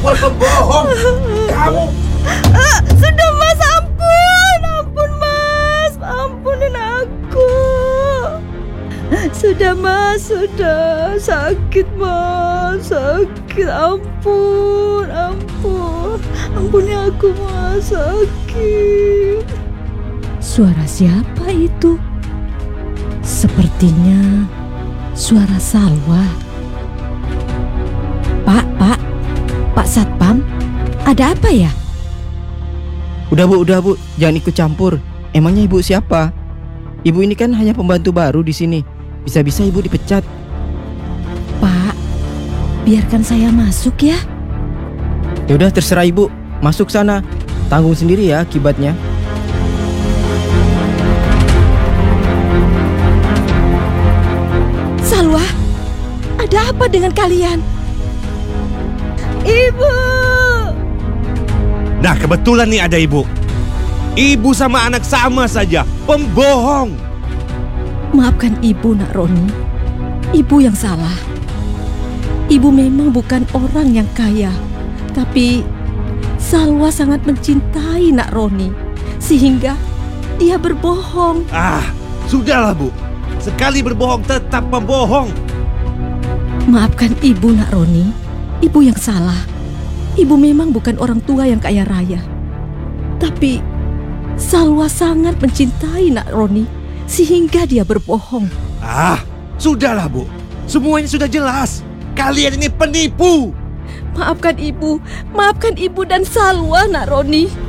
dasar pembohong. Kamu Sudah Mas, ampun Mas, ampunin aku. Sudah Mas, sudah. Sakit Mas, sakit. Ampuni aku Mas, sakit. Suara siapa itu? Sepertinya suara Salwa. Pak Satpam, ada apa ya? Udah bu, jangan ikut campur. Emangnya ibu siapa? Ibu ini kan hanya pembantu baru di sini. Bisa-bisa ibu dipecat. Pak, biarkan saya masuk ya. Ya udah terserah ibu. Masuk sana. Tanggung sendiri ya akibatnya. Salwa, ada apa dengan kalian? Ibu! Nah, kebetulan nih ada ibu. Ibu sama anak sama saja, pembohong. Maafkan ibu, Nak Roni. Ibu yang salah. Ibu memang bukan orang yang kaya, tapi Salwa sangat mencintai Nak Roni, sehingga dia berbohong. Sudahlah bu. Sekali berbohong tetap pembohong. Maafkan ibu, Nak Roni. Ibu yang salah. Ibu memang bukan orang tua yang kaya raya, tapi Salwa sangat mencintai Nak Roni, sehingga dia berbohong. Sudahlah bu. Semuanya sudah jelas. Kalian ini penipu. Maafkan ibu dan Salwa, Nak Roni.